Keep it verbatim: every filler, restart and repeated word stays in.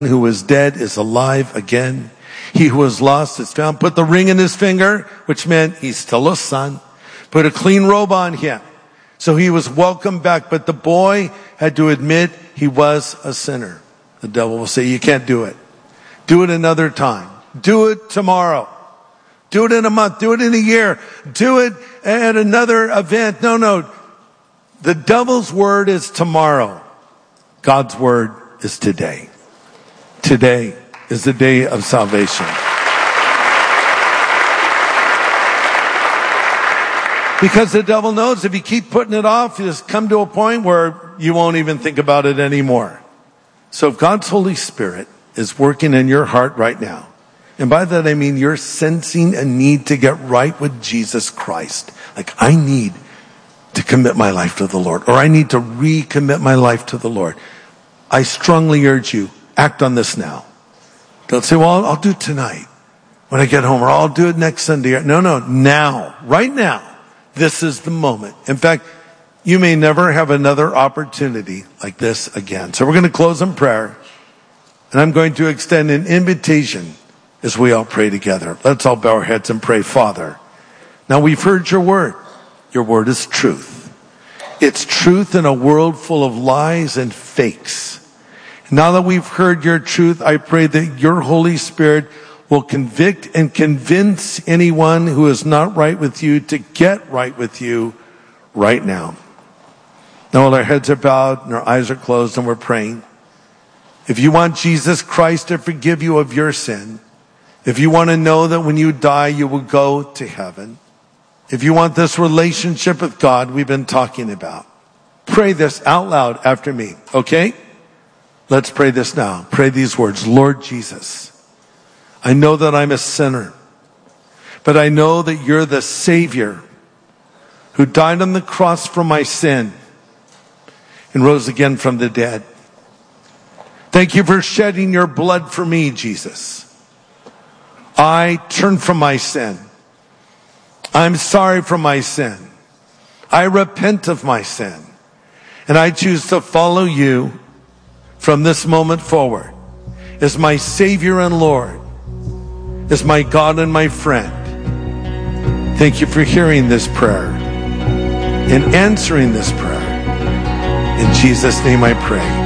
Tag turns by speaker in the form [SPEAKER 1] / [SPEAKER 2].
[SPEAKER 1] who was dead is alive again. He who was lost is found. Put the ring in his finger, which meant he's still a son. Put a clean robe on him. So he was welcomed back, but the boy had to admit he was a sinner. The devil will say, you can't do it. Do it another time. Do it tomorrow. Do it in a month. Do it in a year. Do it at another event. No, no. The devil's word is tomorrow. God's word is today. Today is the day of salvation. Because the devil knows if you keep putting it off, you just come to a point where you won't even think about it anymore. So if God's Holy Spirit is working in your heart right now, and by that I mean you're sensing a need to get right with Jesus Christ. Like, I need to commit my life to the Lord, or I need to recommit my life to the Lord. I strongly urge you, act on this now. Don't say, well, I'll, I'll do it tonight when I get home, or I'll do it next Sunday. No, no, now, right now. This is the moment. In fact, you may never have another opportunity like this again. So we're going to close in prayer, and I'm going to extend an invitation as we all pray together. Let's all bow our heads and pray. Father, now we've heard your word. Your word is truth. It's truth in a world full of lies and fakes. Now that we've heard your truth, I pray that your Holy Spirit will convict and convince anyone who is not right with you to get right with you right now. Now while our heads are bowed and our eyes are closed and we're praying, if you want Jesus Christ to forgive you of your sin, if you want to know that when you die you will go to heaven, if you want this relationship with God we've been talking about, pray this out loud after me, okay? Let's pray this now. Pray these words. Lord Jesus, I know that I'm a sinner, but I know that you're the Savior who died on the cross for my sin and rose again from the dead. Thank you for shedding your blood for me, Jesus. I turn from my sin. I'm sorry for my sin. I repent of my sin. And I choose to follow you from this moment forward as my Savior and Lord, as my God and my friend. Thank you for hearing this prayer and answering this prayer. In Jesus' name I pray.